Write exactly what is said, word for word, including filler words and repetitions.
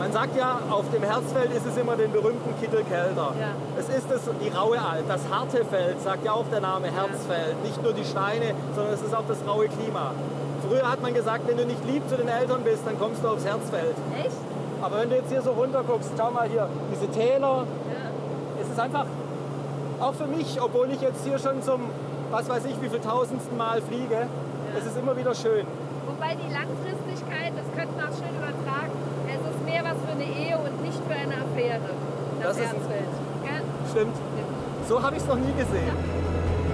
Man sagt ja, auf dem Herzfeld ist es immer den berühmten Kittelkelter. Ja. Es ist das, die raue Alp, das harte Feld, sagt ja auch der Name Herzfeld. Ja. Nicht nur die Steine, sondern es ist auch das raue Klima. Früher hat man gesagt, wenn du nicht lieb zu den Eltern bist, dann kommst du aufs Herzfeld. Echt? Aber wenn du jetzt hier so runter guckst, schau mal hier, diese Täler, Ja. es ist einfach, auch für mich, obwohl ich jetzt hier schon zum, was weiß ich, wie viel tausendsten Mal fliege, ja. Es ist immer wieder schön. Wobei die Langfristigkeit, das könnte man auch schön übertragen, es ist mehr was für eine Ehe und nicht für eine Affäre. Das, Das ist Herzfeld. Ja? Stimmt. So habe ich es noch nie gesehen.